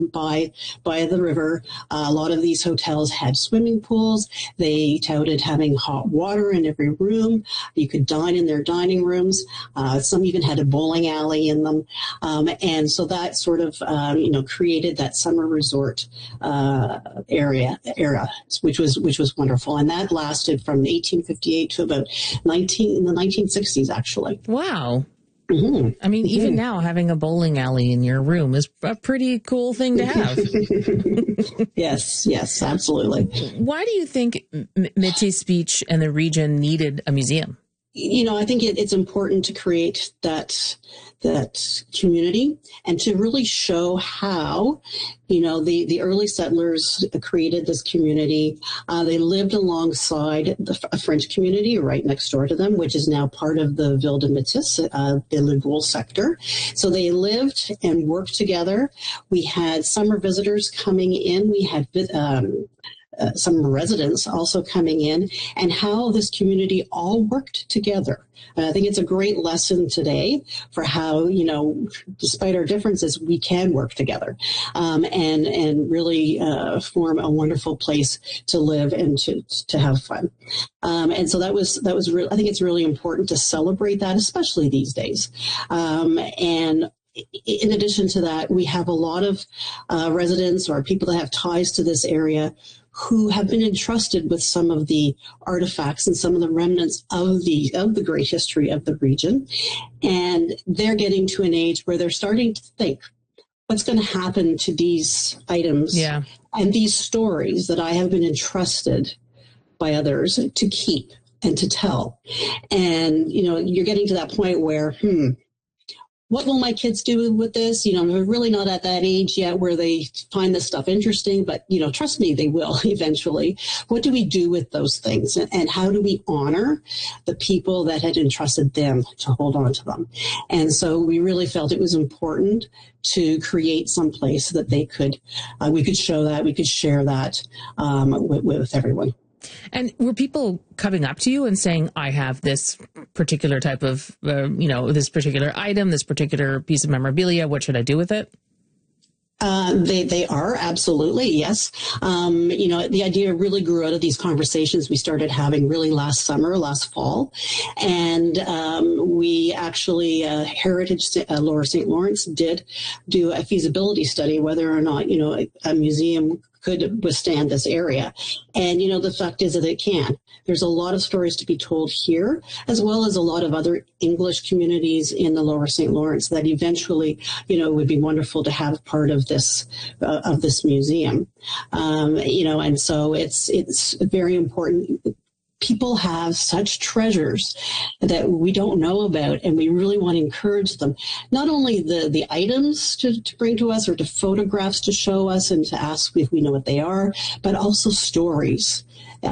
by the river. A lot of these hotels had swimming pools. They touted having hot water in every room. You could dine in their dining rooms. Some even had a bowling alley in them. And so that sort of, created that summer resort era, which was wonderful. And that lasted from 1858 to about in the 1960s, actually. Wow. Mm-hmm. I mean, even now, having a bowling alley in your room is a pretty cool thing to have. Yes, absolutely. Why do you think Métis Beach and the region needed a museum? I think it's important to create that community and to really show how, the early settlers created this community. They lived alongside a French community right next door to them, which is now part of the Ville de Métis, the Le Gaulle sector. So they lived and worked together. We had summer visitors coming in. We had some residents also coming in, and how this community all worked together. And I think it's a great lesson today for how, despite our differences, we can work together and really form a wonderful place to live and to have fun. And so that was I think it's really important to celebrate that, especially these days. And in addition to that, we have a lot of residents or people that have ties to this area who have been entrusted with some of the artifacts and some of the remnants of the great history of the region. And they're getting to an age where they're starting to think, what's going to happen to these items and these stories that I have been entrusted by others to keep and to tell? And, you're getting to that point where, what will my kids do with this? They're really not at that age yet where they find this stuff interesting, but, trust me, they will eventually. What do we do with those things? And how do we honor the people that had entrusted them to hold on to them? And so we really felt it was important to create some place that we could show that, we could share that with everyone. And were people coming up to you and saying, I have this particular type of, this particular item, this particular piece of memorabilia, what should I do with it? They are, absolutely, yes. The idea really grew out of these conversations we started having really last fall. And we actually, Heritage Lower St. Lawrence did do a feasibility study, whether or not, a museum could withstand this area. And, the fact is that it can. There's a lot of stories to be told here, as well as a lot of other English communities in the Lower St. Lawrence that eventually, would be wonderful to have part of this museum. And so it's very important. People have such treasures that we don't know about, and we really want to encourage them. Not only the items to bring to us or to photographs to show us and to ask if we know what they are, but also stories.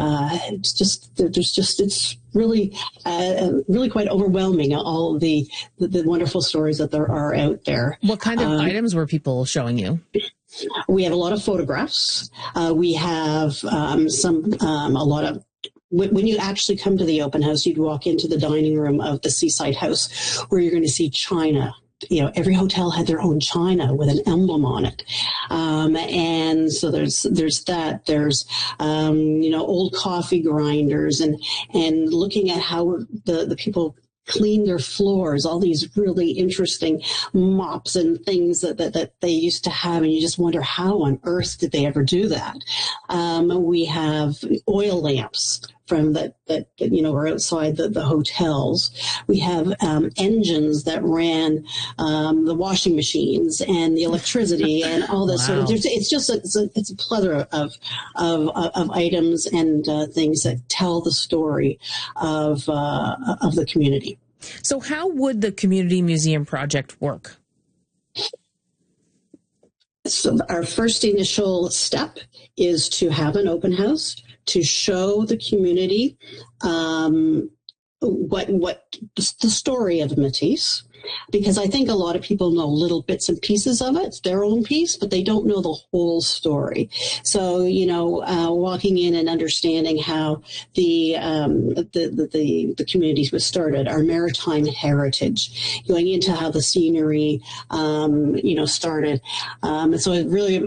It's really quite overwhelming, all the wonderful stories that there are out there. What kind of items were people showing you? We have a lot of photographs. We have a lot of. When you actually come to the open house, you'd walk into the dining room of the Seaside House, where you're going to see china. Every hotel had their own china with an emblem on it. And so there's that. There's, old coffee grinders and looking at how the people clean their floors, all these really interesting mops and things that they used to have, and you just wonder how on earth did they ever do that. We have oil lamps from that are outside the hotels. We have engines that ran the washing machines and the electricity and all this sort of. It's a plethora of items and things that tell the story of the community. So, how would the community museum project work? So, our first initial step is to have an open house to show the community what the story of Métis, because I think a lot of people know little bits and pieces of it, their own piece, but they don't know the whole story. So, walking in and understanding how the community was started, our maritime heritage, going into how the scenery, started. And so it really